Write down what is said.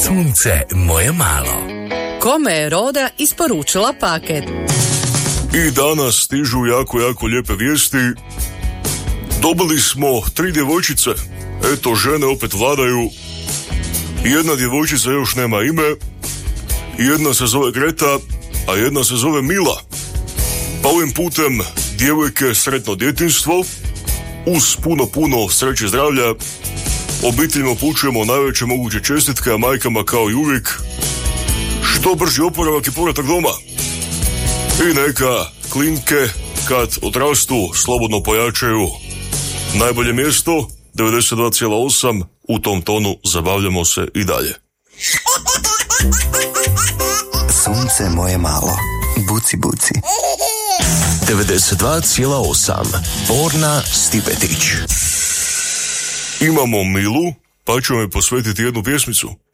Sunce moje malo. Kome je Roda isporučila paket? I danas stižu jako lijepe vijesti. Dobili smo 3 djevojčice. Eto, žene opet vladaju. Jedna djevojčica još nema ime. Jedna se zove Greta, a jedna se zove Mila. Pa ovim putem, djevojke, sretno djetinjstvo. Uz puno sreće i zdravlja. Obiteljima upućujemo najveće moguće čestitke, a majkama kao i uvijek što brži oporavak i povratak doma. I neka klinke kad odrastu slobodno pojačaju. Najbolje mjesto 92,8, u tom tonu zabavljamo se i dalje. Sunce moje malo, buci buci. 92,8, Borna Stipetić. Imamo Milu, pa ćemo joj posvetiti jednu pjesmicu.